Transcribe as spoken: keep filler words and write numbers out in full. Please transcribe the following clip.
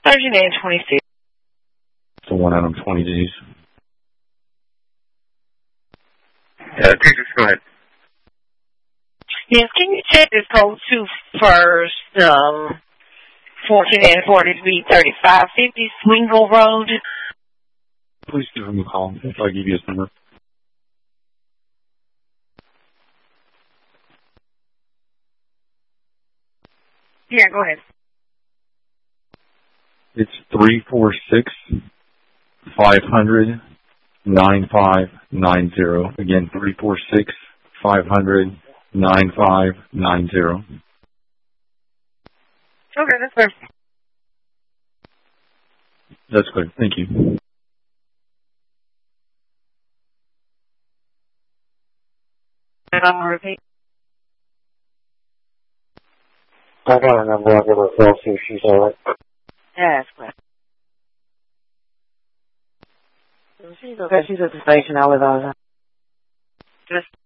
thirty-nine twenty-six. The one out on twenty days. Uh, Texas, go ahead. Yes, can you check this code two first, um, fourteen and forty-three, thirty-five fifty Swingle Road? Please give him a call if I give you his number. Yeah, go ahead. It's three four six, five hundred, nine five nine zero. Again, three four six, five hundred, nine five nine zero. Okay, that's fair. That's good. Thank you. And I'm going to repeat. I got a number. I'll give her a call, see if she's all right. Yeah, that's correct. She's okay. She's at the station. I live on. Just